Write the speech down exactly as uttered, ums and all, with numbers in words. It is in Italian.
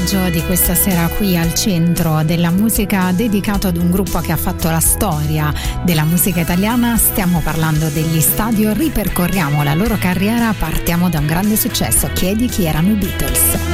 pomeriggio di questa sera qui al Centro della Musica, dedicato ad un gruppo che ha fatto la storia della musica italiana. Stiamo parlando degli Stadio, ripercorriamo la loro carriera, partiamo da un grande successo. Chiedi chi erano i Beatles.